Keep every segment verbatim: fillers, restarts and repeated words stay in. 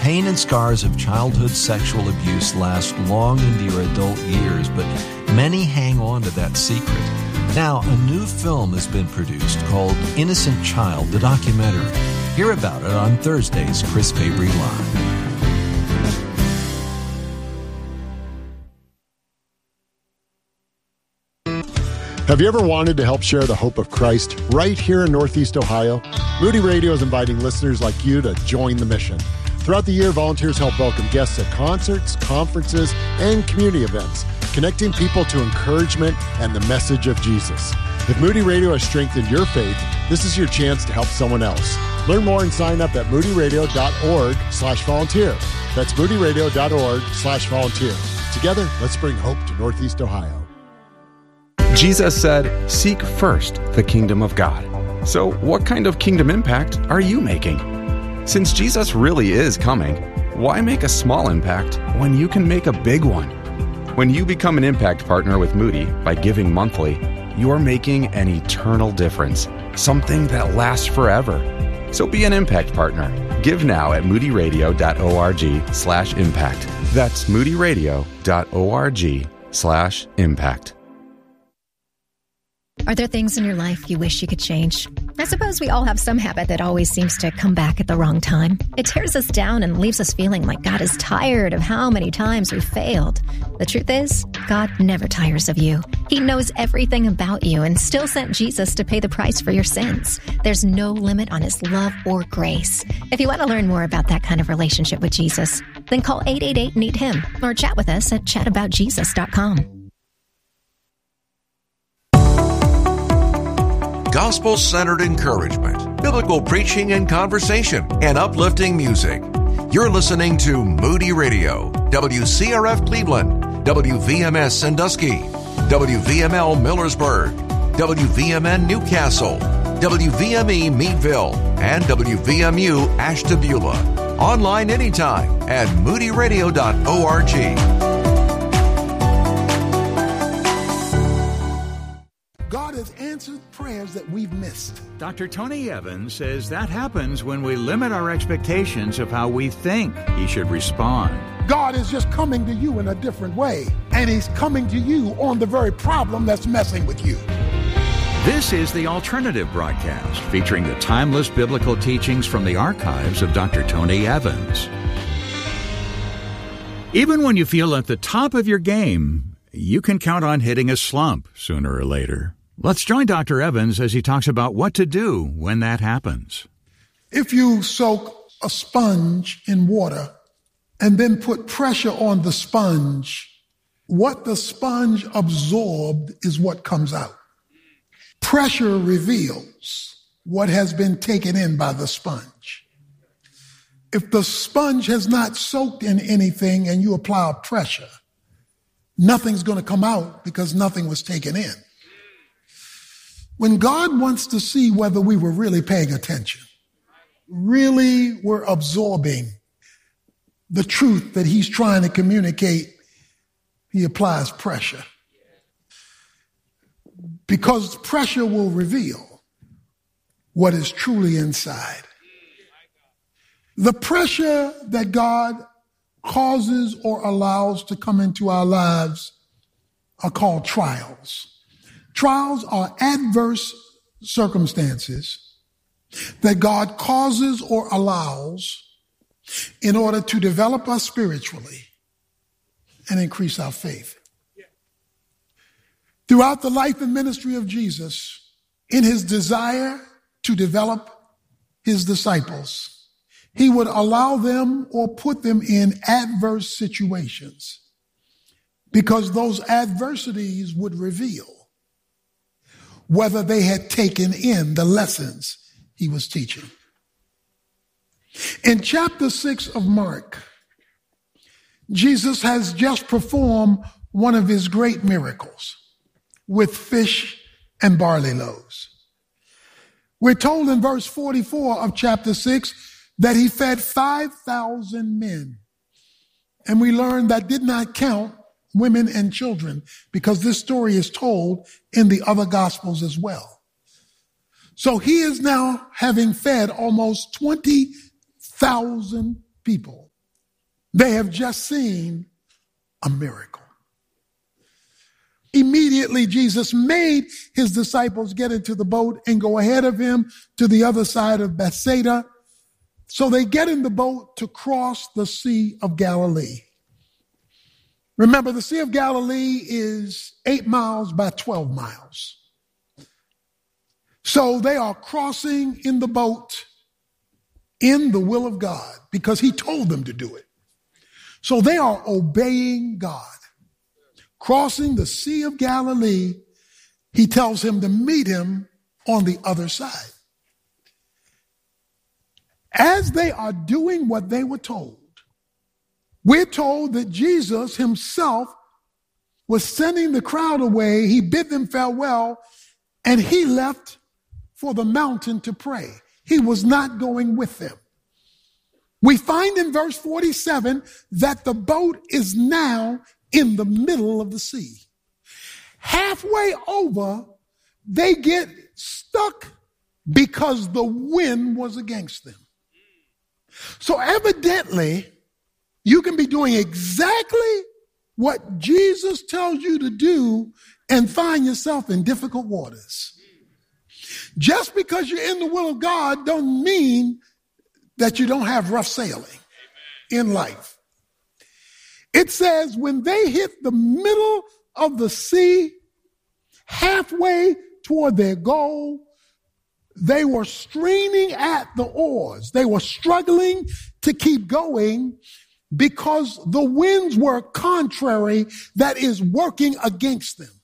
pain and scars of childhood sexual abuse last long into your adult years, but many hang on to that secret. Now, a new film has been produced called Innocent Child, the documentary. Hear about it on Thursday's Chris Fabry Live. Have you ever wanted to help share the hope of Christ right here in Northeast Ohio? Moody Radio is inviting listeners like you to join the mission. Throughout the year, volunteers help welcome guests at concerts, conferences, and community events, connecting people to encouragement and the message of Jesus. If Moody Radio has strengthened your faith, this is your chance to help someone else. Learn more and sign up at moodyradio.org slash volunteer. That's moodyradio.org slash volunteer. Together, let's bring hope to Northeast Ohio. Jesus said, "Seek first the kingdom of God." So what kind of kingdom impact are you making? Since Jesus really is coming, why make a small impact when you can make a big one? When you become an impact partner with Moody by giving monthly, you're making an eternal difference, something that lasts forever. So be an impact partner. Give now at moodyradio.org slash impact. That's moodyradio.org slash impact. Are there things in your life you wish you could change? I suppose we all have some habit that always seems to come back at the wrong time. It tears us down and leaves us feeling like God is tired of how many times we failed. The truth is, God never tires of you. He knows everything about you and still sent Jesus to pay the price for your sins. There's no limit on his love or grace. If you want to learn more about that kind of relationship with Jesus, then call eight eight eight, need him or chat with us at chat about jesus dot com. Gospel-centered encouragement, biblical preaching and conversation, and uplifting music. You're listening to Moody Radio, W C R F Cleveland, W V M S Sandusky, W V M L Millersburg, W V M N Newcastle, W V M E Meadville, and W V M U Ashtabula. Online anytime at moody radio dot org. God has answered prayers that we've missed. Doctor Tony Evans says that happens when we limit our expectations of how we think he should respond. God is just coming to you in a different way, and he's coming to you on the very problem that's messing with you. This is The Alternative Broadcast, featuring the timeless biblical teachings from the archives of Doctor Tony Evans. Even when you feel at the top of your game, you can count on hitting a slump sooner or later. Let's join Doctor Evans as he talks about what to do when that happens. If you soak a sponge in water and then put pressure on the sponge, what the sponge absorbed is what comes out. Pressure reveals what has been taken in by the sponge. If the sponge has not soaked in anything and you apply pressure, nothing's going to come out because nothing was taken in. When God wants to see whether we were really paying attention, really were absorbing the truth that he's trying to communicate, he applies pressure. Because pressure will reveal what is truly inside. The pressure that God causes or allows to come into our lives are called trials. Trials are adverse circumstances that God causes or allows in order to develop us spiritually and increase our faith. Throughout the life and ministry of Jesus, in his desire to develop his disciples, he would allow them or put them in adverse situations because those adversities would reveal whether they had taken in the lessons he was teaching. In chapter six of Mark, Jesus has just performed one of his great miracles with fish and barley loaves. We're told in verse forty-four of chapter six that he fed five thousand men. And we learn that did not count women and children, because this story is told in the other gospels as well. So he is now having fed almost twenty thousand people They have just seen a miracle. Immediately, Jesus made his disciples get into the boat and go ahead of him to the other side of Bethsaida. So they get in the boat to cross the Sea of Galilee. Remember, the Sea of Galilee is eight miles by twelve miles. So they are crossing in the boat in the will of God because he told them to do it. So they are obeying God. Crossing the Sea of Galilee, he tells him to meet him on the other side. As they are doing what they were told, we're told that Jesus himself was sending the crowd away. He bid them farewell, and he left for the mountain to pray. He was not going with them. We find in verse forty-seven that the boat is now in the middle of the sea. Halfway over, they get stuck because the wind was against them. So evidently, you can be doing exactly what Jesus tells you to do and find yourself in difficult waters. Just because you're in the will of God don't mean that you don't have rough sailing in life. It says when they hit the middle of the sea, halfway toward their goal, they were straining at the oars. They were struggling to keep going because the winds were contrary, that is working against them.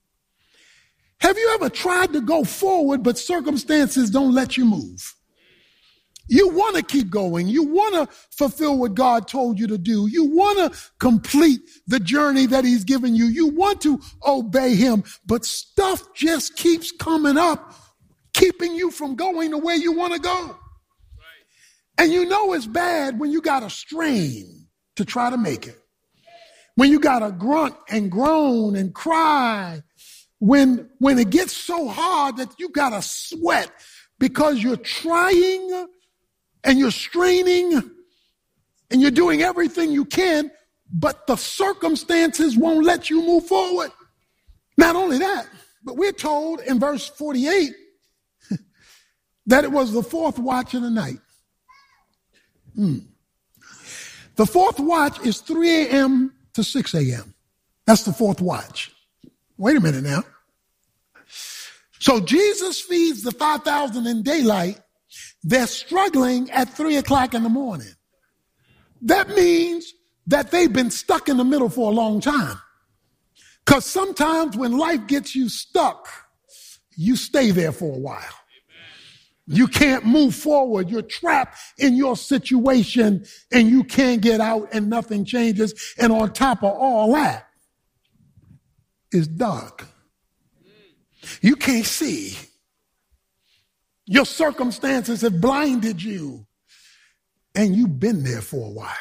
Have you ever tried to go forward, but circumstances don't let you move? You want to keep going. You want to fulfill what God told you to do. You want to complete the journey that he's given you. You want to obey him, but stuff just keeps coming up, keeping you from going the way you want to go. Right. And you know it's bad when you got to strain to try to make it. When you got to grunt and groan and cry. When, when it gets so hard that you got to sweat because you're trying and you're straining and you're doing everything you can, but the circumstances won't let you move forward. Not only that, but we're told in verse forty-eight that it was the fourth watch of the night. Hmm. The fourth watch is three a.m. to six a.m. That's the fourth watch. Wait a minute now. So Jesus feeds the five thousand in daylight. They're struggling at three o'clock in the morning. That means that they've been stuck in the middle for a long time. Because sometimes when life gets you stuck, you stay there for a while. You can't move forward. You're trapped in your situation and you can't get out and nothing changes. And on top of all that, it's dark. You can't see. Your circumstances have blinded you and you've been there for a while.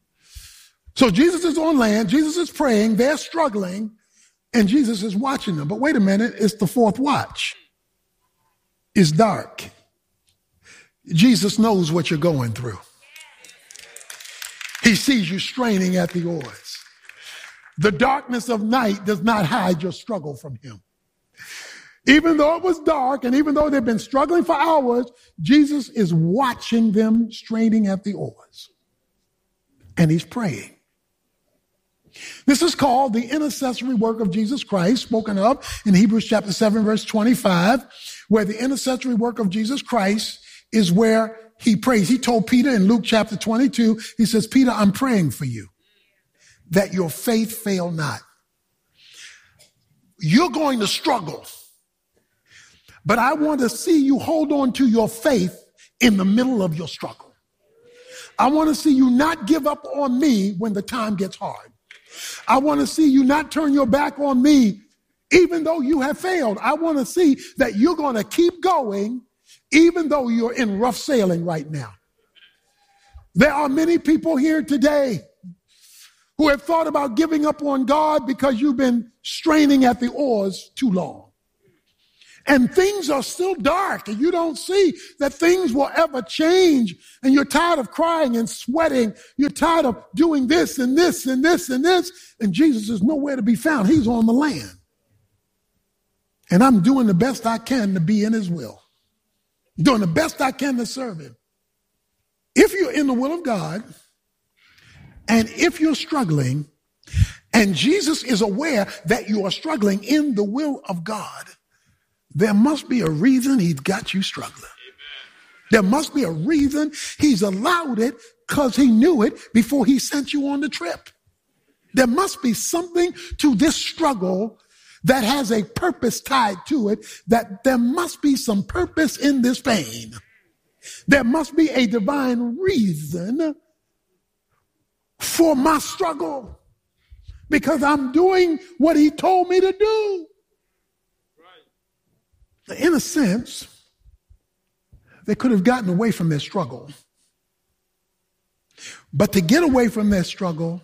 So Jesus is on land. Jesus is praying. They're struggling and Jesus is watching them. But wait a minute. It's the fourth watch. It's dark. Jesus knows what you're going through. He sees you straining at the oars. The darkness of night does not hide your struggle from him. Even though it was dark and even though they've been struggling for hours, Jesus is watching them straining at the oars. And he's praying. This is called the intercessory work of Jesus Christ, spoken of in Hebrews chapter seven, verse twenty-five, where the intercessory work of Jesus Christ is where he prays. He told Peter in Luke chapter twenty-two, he says, Peter, I'm praying for you that your faith fail not. You're going to struggle, but I want to see you hold on to your faith in the middle of your struggle. I want to see you not give up on me when the time gets hard. I want to see you not turn your back on me even though you have failed. I want to see that you're going to keep going even though you're in rough sailing right now. There are many people here today who have thought about giving up on God because you've been straining at the oars too long. and things are still dark and you don't see that things will ever change, and you're tired of crying and sweating, you're tired of doing this and this and this and this, and Jesus is nowhere to be found. He's on the land. And I'm doing the best I can to be in his will. Doing the best I can to serve him. If you're in the will of God, and if you're struggling, and Jesus is aware that you are struggling in the will of God, there must be a reason he's got you struggling. Amen. There must be a reason he's allowed it, because he knew it before he sent you on the trip. There must be something to this struggle that has a purpose tied to it, that there must be some purpose in this pain. There must be a divine reason for my struggle, because I'm doing what he told me to do. Right. In a sense, they could have gotten away from their struggle. But to get away from their struggle,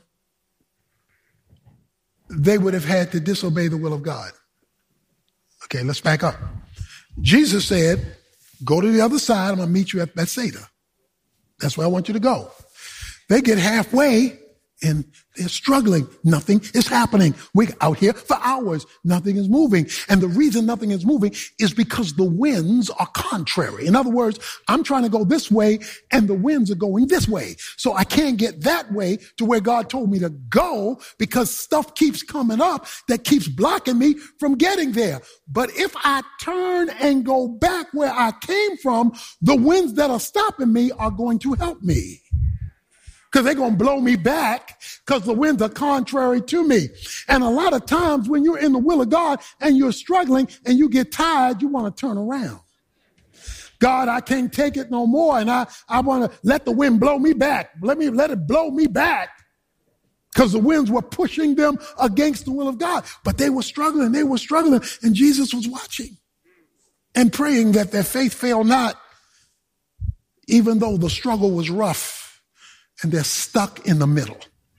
they would have had to disobey the will of God. Okay, let's back up. Jesus said, go to the other side. I'm going to meet you at Bethsaida. That's where I want you to go. They get halfway and they're struggling. Nothing is happening. We're out here for hours. Nothing is moving. And the reason nothing is moving is because the winds are contrary. In other words, I'm trying to go this way and the winds are going this way. So I can't get that way to where God told me to go, because stuff keeps coming up that keeps blocking me from getting there. But if I turn and go back where I came from, the winds that are stopping me are going to help me. Because they're going to blow me back, because the winds are contrary to me. And a lot of times when you're in the will of God and you're struggling and you get tired, you want to turn around. God, I can't take it no more. And I, I want to let the wind blow me back. Let me let it blow me back. Because the winds were pushing them against the will of God. But they were struggling. They were struggling. And Jesus was watching and praying that their faith fail not, even though the struggle was rough. And they're stuck in the middle.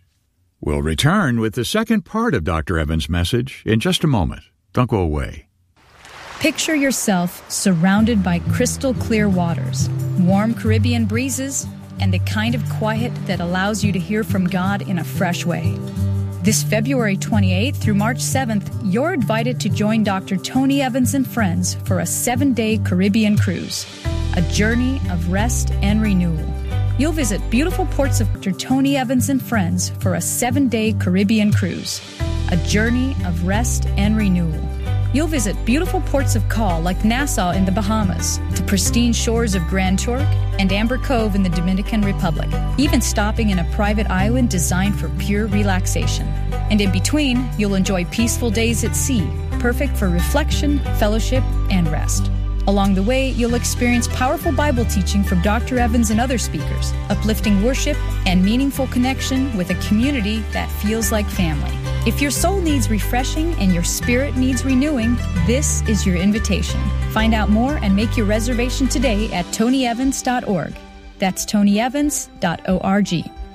We'll return with the second part of Doctor Evans' message in just a moment. Don't go away. Picture yourself surrounded by crystal clear waters, warm Caribbean breezes, and the kind of quiet that allows you to hear from God in a fresh way. This February twenty-eighth through March seventh, you're invited to join Doctor Tony Evans and friends for a seven-day Caribbean cruise, a journey of rest and renewal. You'll visit beautiful ports of Doctor Tony Evans and friends for a seven-day Caribbean cruise, a journey of rest and renewal. You'll visit beautiful ports of call like Nassau in the Bahamas, the pristine shores of Grand Turk, and Amber Cove in the Dominican Republic, even stopping in a private island designed for pure relaxation. And in between, you'll enjoy peaceful days at sea, perfect for reflection, fellowship, and rest. Along the way, you'll experience powerful Bible teaching from Doctor Evans and other speakers, uplifting worship, and meaningful connection with a community that feels like family. If your soul needs refreshing and your spirit needs renewing, this is your invitation. Find out more and make your reservation today at tony evans dot org. That's tony evans dot org.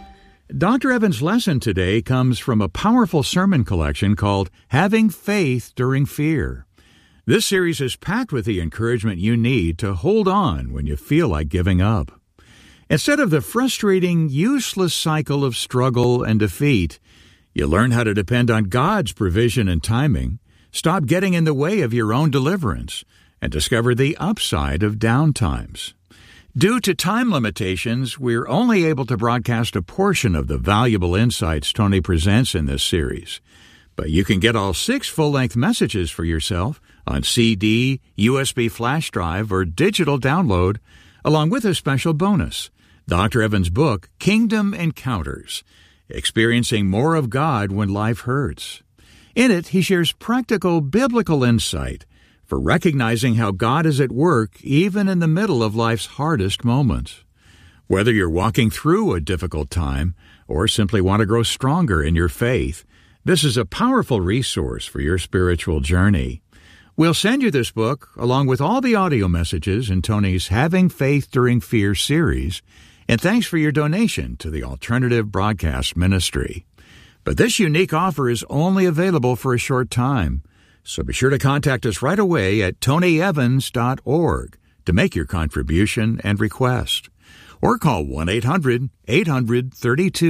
Doctor Evans' lesson today comes from a powerful sermon collection called Having Faith During Fear. This series is packed with the encouragement you need to hold on when you feel like giving up. Instead of the frustrating, useless cycle of struggle and defeat, you learn how to depend on God's provision and timing, stop getting in the way of your own deliverance, and discover the upside of downtimes. Due to time limitations, we're only able to broadcast a portion of the valuable insights Tony presents in this series. But you can get all six full-length messages for yourself on C D, U S B flash drive, or digital download, along with a special bonus, Doctor Evans' book, Kingdom Encounters, Experiencing More of God When Life Hurts. In it, he shares practical biblical insight for recognizing how God is at work even in the middle of life's hardest moments. Whether you're walking through a difficult time or simply want to grow stronger in your faith, this is a powerful resource for your spiritual journey. We'll send you this book, along with all the audio messages in Tony's Having Faith During Fear series, and thanks for your donation to the Alternative Broadcast Ministry. But this unique offer is only available for a short time. So be sure to contact us right away at tony evans dot org to make your contribution and request. Or call one eight hundred eight hundred thirty-two